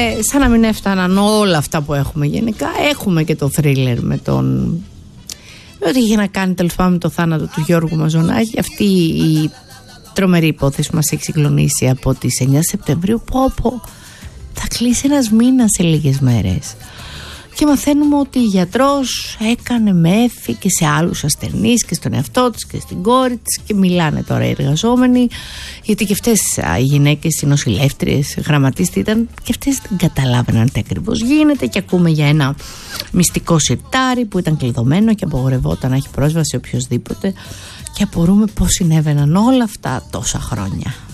σαν να μην έφταναν όλα αυτά που έχουμε γενικά, έχουμε και το θρίλερ με τον... Ό,τι είχε να κάνει τέλος πάντων με το θάνατο του Γιώργου Μαζονάκη. Αυτή η τρομερή υπόθεση που μας έχει συγκλονίσει από τις 9 Σεπτεμβρίου. Θα κλείσει ένας μήνας σε λίγες μέρες. Και μαθαίνουμε ότι η γιατρός έκανε μέθη και σε άλλους ασθενείς και στον εαυτό της και στην κόρη της, και μιλάνε τώρα οι εργαζόμενοι, γιατί και αυτές οι γυναίκες, οι νοσηλεύτριες, γραμματείς ήταν, και αυτές δεν καταλάβαιναν τι ακριβώς γίνεται, και ακούμε για ένα μυστικό σιρτάρι που ήταν κλειδωμένο και απογορευόταν να έχει πρόσβαση οποιοσδήποτε, και απορούμε πώς συνέβαιναν όλα αυτά τόσα χρόνια.